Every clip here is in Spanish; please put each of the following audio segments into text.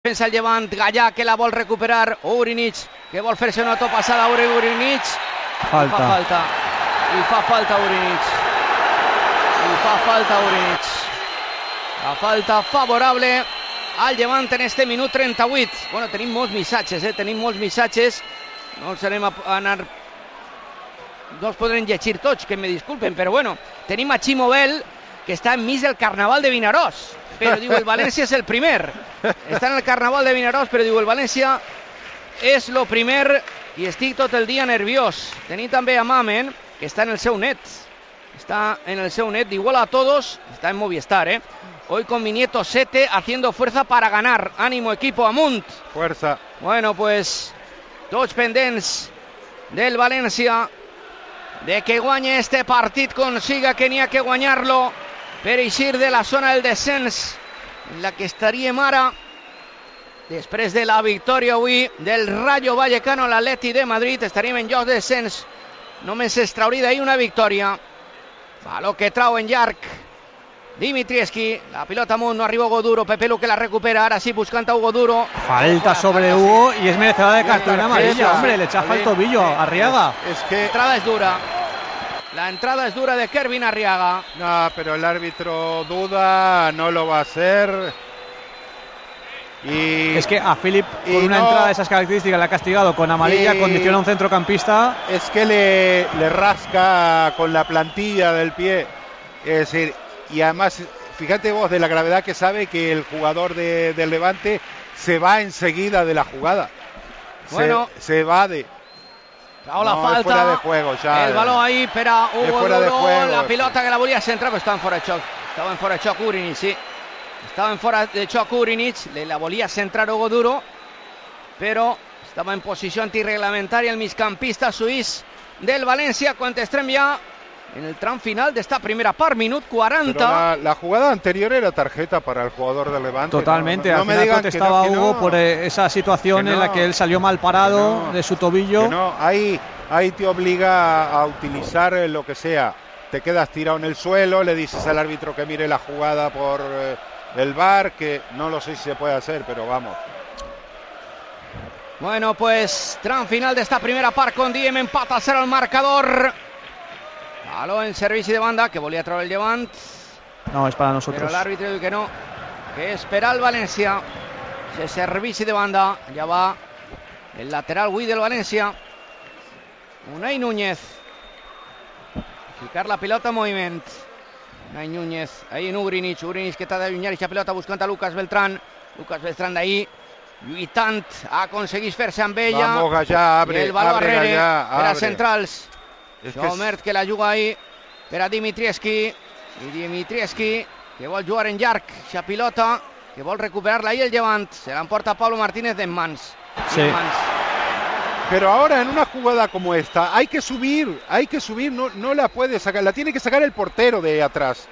defensa el Llevant. Gallà, que la vol recuperar. Urinic, que vol fer-se una topassada. Urinic. Falta. I fa falta Urinic. La falta favorable al Llevant en este minut 38. Bueno, tenim molts missatges, no els anem a anar, no els podrem llegir tots, que me disculpen, però bueno, tenim a Ximo Bel, que està enmig del Carnaval de Vinaròs, però diu el València és el primer. Està en el Carnaval de Vinaròs, però diu el València és lo primer i estic tot el dia nerviós. Tenim també a Mamen, que està en el seu net. Igual a todos, está en Movistar, Hoy con mi nieto Sete haciendo fuerza para ganar. Ánimo, equipo, amunt. Fuerza. Bueno, pues tots pendents del València de que guanye este partit, consiga que n'hi ha que guanyar-lo per eixir de la zona del descens en la que estaríem ara després de la victòria avui del Rayo Vallecano a l'Atleti de Madrid. Estaríem en lloc de descens, només es trauria d'ahir una victòria. Baló que trau en llarg Dimitrievski, la pilota amunt, no arriba Hugo Duro. Pepe Lu, que la recupera, ahora sí buscando a Hugo Duro. Falta sobre Hugo y es merecedora de cartulina amarilla, hombre, le echa el tobillo a Arriaga. Es que la entrada es dura. La entrada es dura de Kervin Arriaga. No, pero el árbitro duda, no lo va a hacer. Y es que a Philip, con una entrada de esas características, le ha castigado con amarilla, condiciona a un centrocampista. Es que le rasca con la plantilla del pie. Es decir, y además, fíjate vos de la gravedad que sabe que el jugador del Levante se va enseguida de la jugada. Bueno, se va de... Claro, la falta. Fuera de juego, ya. El balón ahí, pero Hugo Duro, juego, la pilota que la volía centrar, pero estaba en fuera de choc. Estaba en fuera de choc Urinic, sí. Estaba en fuera de choc Urinic, la volía centrar Hugo Duro, pero estaba en posición antirreglamentaria el migcampista suís del València, quan estem ja en el tram final de esta primera part, minut 40. La jugada anterior era tarjeta para el jugador del Levante. Totalmente, al final contestaba Hugo por esa situación en la que él salió mal parado de su tobillo. Ahí te obliga a utilizar lo que sea. Te quedas tirado en el suelo, le dices al árbitro que mire la jugada por el VAR, que no lo sé si se puede hacer, pero vamos. Bueno, pues tram final de esta primera part, con Diem empata a 0 el marcador. Baló en servici de banda, que volia treure el Llevant. No, es para nosotros. Pero el árbitro diu que no, que és per al València. Ese servici de banda, ja va el lateral avui del València. Unai Núñez. Ficar la pilota en moviment. Unai Núñez, ahí en Urinic que t'ha d'allunyar aquesta pilota buscant a Lucas Beltrán. Lucas Beltrán d'ahí, lluitant, aconseguís fer-se amb ella. Vamos, Gallà, abre, el baló abre, arrere Gallà, per a abre. centrals. Jomert, que la juga ahí per a Dimitrievski, i Dimitrievski que vol jugar en llarg aquesta pilota, que vol recuperar-la ahí el Llevant. Se l'emporta Pablo Martínez en mans. Sí. Pero ahora en una jugada como esta hay que subir, no la puede sacar, la tiene que sacar el portero de atrás.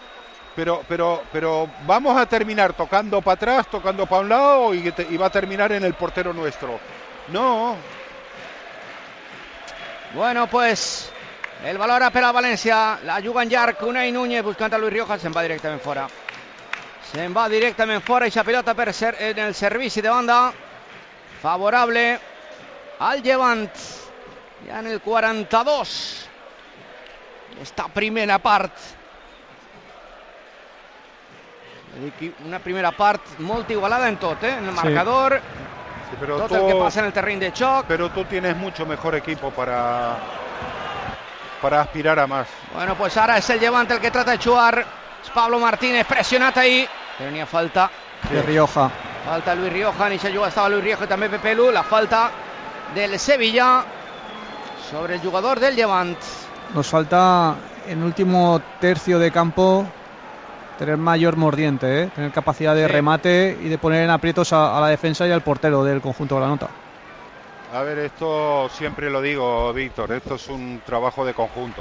Pero vamos a terminar tocando para atrás, tocando para un lado y va a terminar en el portero nuestro. No. Bueno, pues el valor a per a València, la juga en llarg, Unai Núñez buscant a Luis Rioja, se'n va directament fora. Se'n va directament fora i la pilota per ser en el servici de banda favorable al Llevant. Ja en el 42 esta primera part. Una primera part molt igualada en tot, en el marcador. Sí, pero tot el que passa en el terreny de xoc. Pero tú tienes mucho mejor equipo para aspirar a más. Bueno, pues ara és el Llevant el que trata de jugar. És Pablo Martínez pressionat ahí, però n'hi ha falta de Rioja. Falta Luis Rioja, ni se juga, estava Luis Rioja i també Pepe Lu. La falta del Sevilla sobre el jugador del Llevant. Nos falta en último tercio de campo tener mayor mordiente, tener capacidad de remate y de poner en aprietos a la defensa y al portero del conjunto de la nota. A ver, esto siempre lo digo, Víctor, esto es un trabajo de conjunto.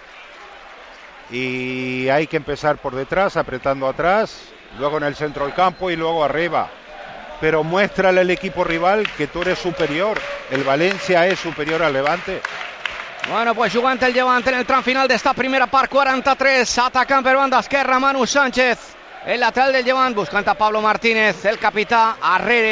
Y hay que empezar por detrás, apretando atrás, luego en el centro del campo y luego arriba. Pero muéstrale al equipo rival que tú eres superior. El València es superior al Levante. Bueno, pues jugant el Llevant en el tram final d'esta primera part, 43, atacant per banda esquerra Manu Sánchez, el lateral del Llevant, buscant a Pablo Martínez, el capità, arrere